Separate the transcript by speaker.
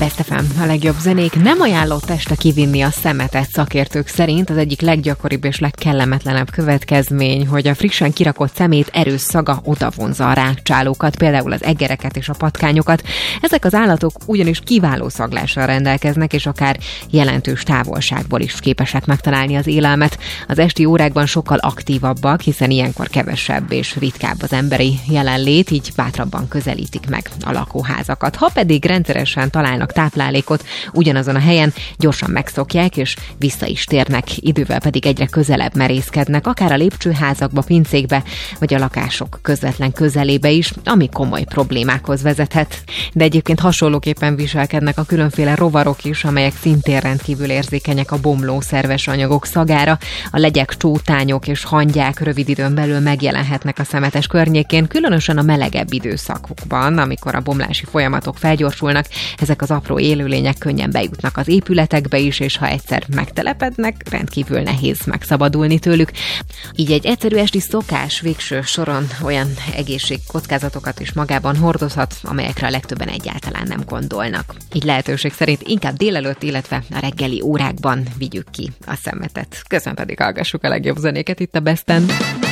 Speaker 1: Best FM, a legjobb zenék. Nem ajánlott este kivinni a szemetet szakértők szerint. Az egyik leggyakoribb és legkellemetlenebb következmény, hogy a frissen kirakott szemét erős szaga odavonza a rágcsálókat, például az egereket és a patkányokat. Ezek az állatok ugyanis kiváló szaglással rendelkeznek, és akár jelentős távolságból is képesek megtalálni az élelmet. Az esti órákban sokkal aktívabbak, hiszen ilyenkor kevesebb és ritkább az emberi jelenlét, így bátrabban közelítik meg a lakóházakat. Ha pedig rendszeresen találnak táplálékot ugyanazon a helyen, gyorsan megszokják és vissza is térnek, idővel pedig egyre közelebb merészkednek, akár a lépcsőházakba, pincékbe, vagy a lakások közvetlen közelébe is, ami komoly problémákhoz vezethet. De egyébként hasonlóképpen viselkednek a különféle rovarok is, amelyek szintén rendkívül érzékenyek a bomló szerves anyagok szagára. A legyek, csótányok és hangyák rövid időn belül megjelenhetnek a szemetes környékén, különösen a melegebb időszakokban, amikor a bomlási folyamatok felgyorsulnak. Ezek az apró élőlények könnyen bejutnak az épületekbe is, és ha egyszer megtelepednek, rendkívül nehéz megszabadulni tőlük. Így egy egyszerű esti szokás végső soron olyan egészségkockázatokat is magában hordozhat, amelyekre a legtöbben egyáltalán nem gondolnak. Így lehetőség szerint inkább délelőtt, illetve a reggeli órákban vigyük ki a szemetet. Közben pedig hallgassuk a legjobb zenéket itt a Besten.